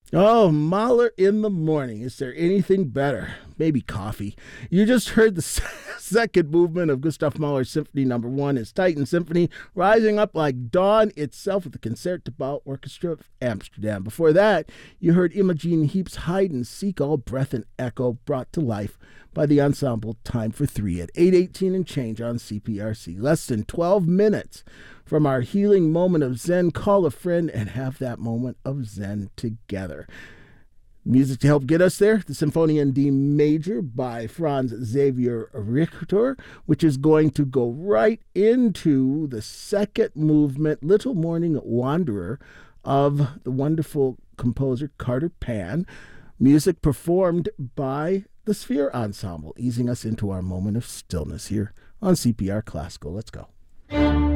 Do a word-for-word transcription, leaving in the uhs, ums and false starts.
Oh, Mahler in the morning. Is there anything better? Maybe coffee. You just heard the second movement of Gustav Mahler's Symphony Number One, his Titan Symphony, rising up like dawn itself with the Concertgebouw Orchestra of Amsterdam. Before that, you heard Imogen Heap's Hide and Seek, all breath and echo, brought to life by the ensemble Time for Three at eight eighteen and change on C P R C. Less than twelve minutes from our healing moment of Zen. Call a friend and have that moment of Zen together. Music to help get us there, the Symphonia in D Major by Franz Xavier Richter, which is going to go right into the second movement, Little Morning Wanderer, of the wonderful composer Carter Pan. Music performed by the Sphere Ensemble, easing us into our moment of stillness here on C P R Classical. Let's go.